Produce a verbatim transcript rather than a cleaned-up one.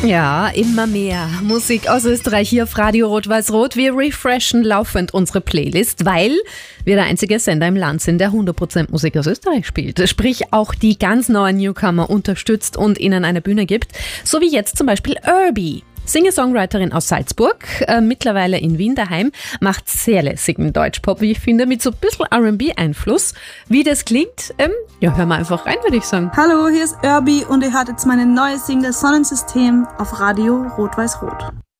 Ja, immer mehr Musik aus Österreich hier auf Radio Rot-Weiß-Rot. Wir refreshen laufend unsere Playlist, weil wir der einzige Sender im Land sind, der hundert Prozent Musik aus Österreich spielt. Sprich, auch die ganz neuen Newcomer unterstützt und ihnen eine Bühne gibt. So wie jetzt zum Beispiel Irby. Singer-Songwriterin aus Salzburg, äh, mittlerweile in Wien daheim, macht sehr lässigen Deutschpop, wie ich finde, mit so ein bisschen R and B-Einfluss. Wie das klingt, ähm, ja, hören wir einfach rein, würde ich sagen. Hallo, hier ist Irby und ihr hört jetzt meine neue Single Sonnensystem auf Radio Rot-Weiß-Rot.